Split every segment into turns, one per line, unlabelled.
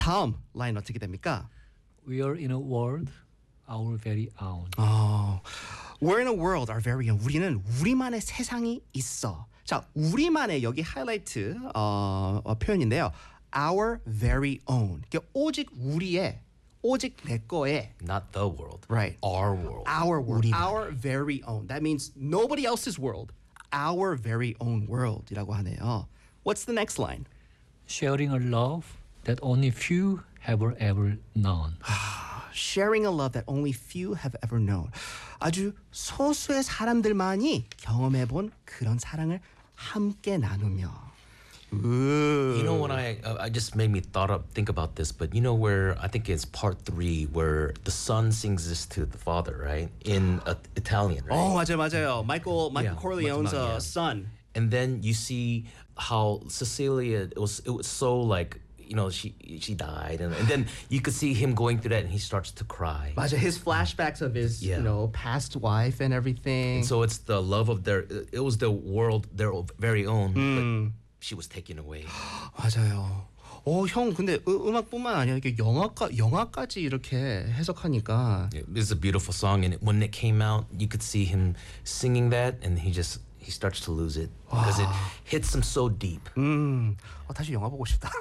다음 라인 어떻게 됩니까?
We are in a world our very own.
We're in a world our very own. 우리는 우리만의 세상이 있어. 자, 우리만의 여기 하이라이트 표현인데요. Our very own. 오직 우리의, 오직 내 거의.
Not the world.
Right.
Our world.
Our world. Our very own. That means nobody else's world. Our very own world이라고 하네요. What's the next line?
Sharing a love that only few have ever known.
Sharing a love that only few have ever known. 아주 소수의 사람들만이 경험해본 그런 사랑을 함께 나누며.
You know when I just made me think about this, but you know where I think it's part 3 where the son sings this to the father, right? In Italian, right?
맞아요. Michael Corleone's
yeah.
son.
And then you see how Cecilia it was so like you know she died and then you could see him going through that and he starts to cry.
맞아, his flashbacks of his past wife and everything.
And so it's the love of it was the world their very own, but she was taken away.
맞아요. 형 근데 음악뿐만 아니라 이렇게 영화까지 이렇게 해석하니까.
It's a beautiful song, and when it came out, you could see him singing that, and he starts to lose it because it hits him so deep.
다시 영화 보고 싶다.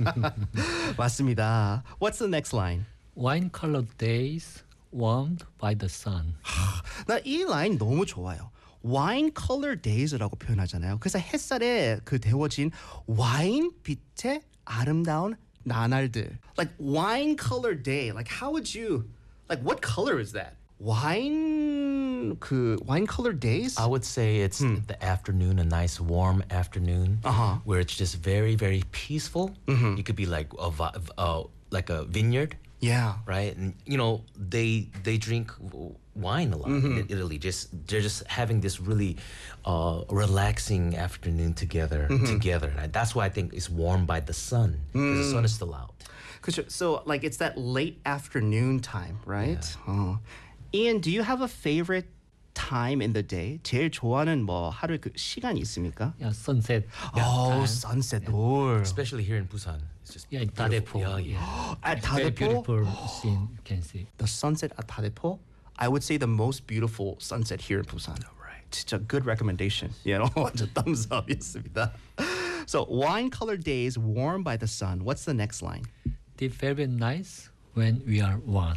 맞습니다. What's the next line?
Wine-colored days warmed by the sun.
나 이 라인 너무 좋아요. Wine color days라고 표현하잖아요. 그래서 햇살에 그 데워진 와인 빛의 아름다운 나날들. Like wine color day. Like how would you what color is that? Wine color days?
I would say it's the afternoon, a nice warm afternoon, where it's just very, very peaceful. It could be like a vineyard.
Yeah.
Right, and you know they drink wine a lot in Italy. They're just having this really relaxing afternoon together. And that's why I think it's warmed by the sun because the sun is still out.
So like it's that late afternoon time, right?
Yeah.
Ian, do you have a favorite time in the day? 제일 좋아하는 뭐 하루의 그 시간이 있습니까?
Yeah, sunset.
Sunset. Yeah.
Especially here in Busan. It's just
Dadepo.
Yeah.
At
Very
Dadepo?
beautiful scene you can see.
The sunset at Dadepo? I would say the most beautiful sunset here in Busan.
Right.
진짜 good recommendation. 완전 thumbs up이었습니다. So, wine-colored days warmed by the sun. What's the next line?
Deep velvet nights when we are one.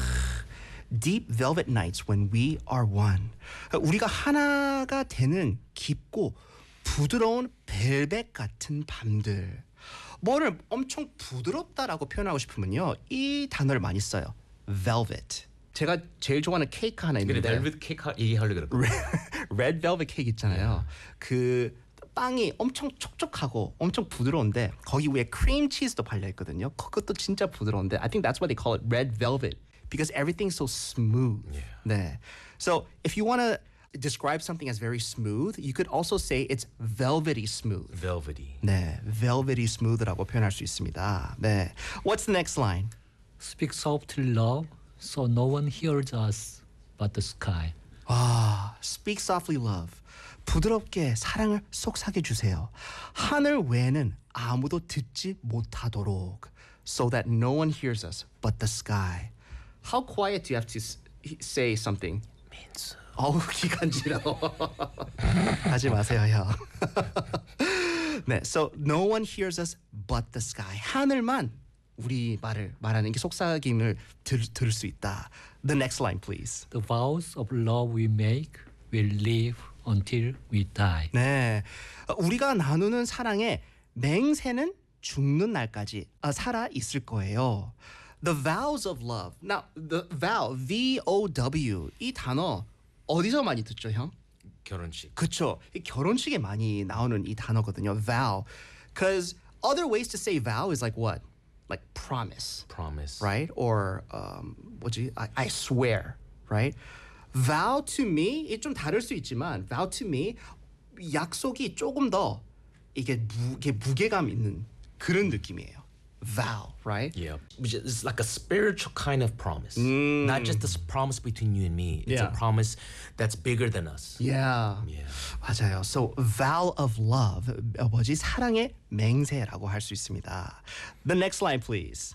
Deep velvet nights when we are one. 우리가 하나가 되는 깊고 부드러운 벨벳 같은 밤들. 뭐를 엄청 부드럽다라고 표현하고 싶으면요. 이 단어를 많이 써요. Velvet. 제가 제일 좋아하는 케이크 하나
근데
있는데
벨벳 케이크 얘기하려고 그랬거든요.
Red velvet 케이크 있잖아요. 그 빵이 엄청 촉촉하고 엄청 부드러운데 거기 위에 크림 치즈도 발려 있거든요. 그것도 진짜 부드러운데 I think that's why they call it red velvet because everything's so smooth.
Yeah.
네. So if you want to describe something as very smooth, you could also say it's velvety smooth.
Velvety.
네, velvety smooth라고 표현할 수 있습니다. 네. What's the next line?
Speak softly, love, so no one hears us but the sky.
Speak softly, love. 부드럽게 사랑을 속삭여 주세요. 하늘 외에는 아무도 듣지 못하도록. So that no one hears us but the sky. How quiet do you have to say something?
민수.
어우, 기간지러워. 하지 마세요, 형. 네, so no one hears us but the sky. 하늘만 우리 말을 말하는 게 속삭임을 들을 수 있다. The next line, please.
The vows of love we make will live until we die.
네, 우리가 나누는 사랑의 맹세는 죽는 날까지 살아 있을 거예요. The vows of love. Now, the vow, V-O-W, 이 단어 어디서 많이 듣죠, 형?
결혼식.
그쵸. 이 결혼식에 많이 나오는 이 단어거든요. Vow. Because other ways to say vow is like what? Like promise.
Promise.
Right? Or I swear. Right? Vow to me, 좀 다를 수 있지만 vow to me, 약속이 조금 더 이게 무게감 있는 그런 느낌이에요. Vow, right?
Yeah. It's like a spiritual kind of promise. Not just a promise between you and me. It's
Yeah.
a promise that's bigger than us.
Yeah.
Yeah.
맞아요. So vow of love, 사랑의 맹세라고 할 수 있습니다. The next line, please.